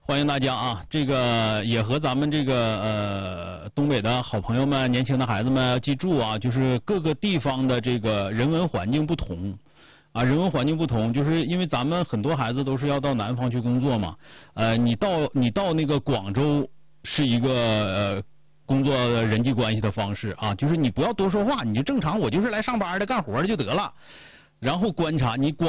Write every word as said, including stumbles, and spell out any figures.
欢迎大家啊！这个也和咱们这个呃东北的好朋友们、年轻的孩子们要记住啊，就是各个地方的这个人文环境不同啊，人文环境不同，就是因为咱们很多孩子都是要到南方去工作嘛，呃，你到你到那个广州是一个呃工作人际关系的方式啊，就是你不要多说话，你就正常，我就是来上班的、干活的就得了，然后观察你广。